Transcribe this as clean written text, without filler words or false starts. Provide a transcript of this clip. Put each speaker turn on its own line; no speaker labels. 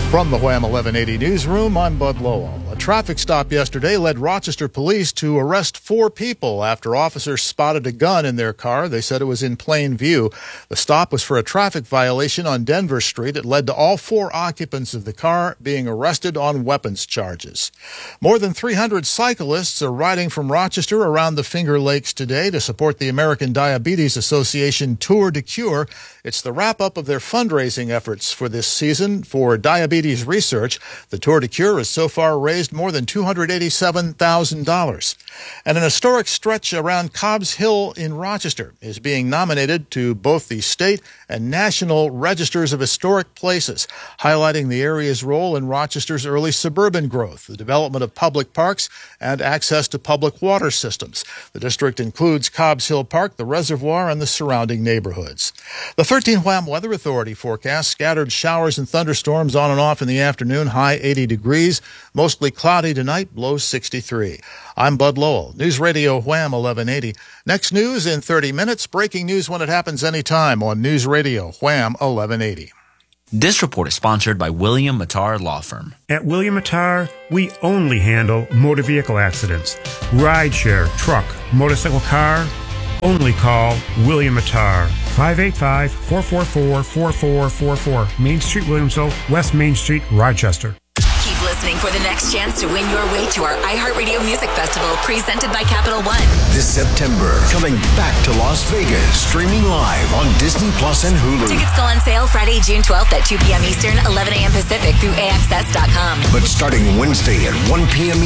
From the Wham 1180 newsroom, I'm Bud Lowell. A traffic stop yesterday led Rochester police to arrest 4 people after officers spotted a gun in their car. They said it was in plain view. The stop was for a traffic violation on Denver Street. It led to all 4 occupants of the car being arrested on weapons charges. More than 300 cyclists are riding from Rochester around the Finger Lakes today to support the American Diabetes Association Tour de Cure. It's the wrap-up of their fundraising efforts for this season for diabetes research. The Tour de Cure has so far raised more than $287,000. And an historic stretch around Cobb's Hill in Rochester is being nominated to both the state and national registers of historic places, highlighting the area's role in Rochester's early suburban growth, the development of public parks, and access to public water systems. The district includes Cobb's Hill Park, the reservoir, and the surrounding neighborhoods. The 13 Wham Weather Authority forecasts scattered showers and thunderstorms on and off in the afternoon, high 80 degrees, mostly cloudy tonight, low 63. I'm Bud Lowell, News Radio Wham 1180. Next news in 30 minutes, breaking news when it happens anytime on News Radio Wham 1180.
This report is sponsored by William Mattar Law Firm.
At William Mattar, we only handle motor vehicle accidents. Rideshare, truck, motorcycle, car. Only call William Mattar. 585-444-4444. Main Street, Williamsville, West Main Street, Rochester.
Keep listening for the next chance to win your way to our iHeartRadio Music Festival presented by Capital One.
This September, coming back to Las Vegas, streaming live on Disney Plus and Hulu.
Tickets go on sale Friday, June 12th at 2 p.m. Eastern, 11 a.m. Pacific through AXS.com.
But starting Wednesday at 1 p.m.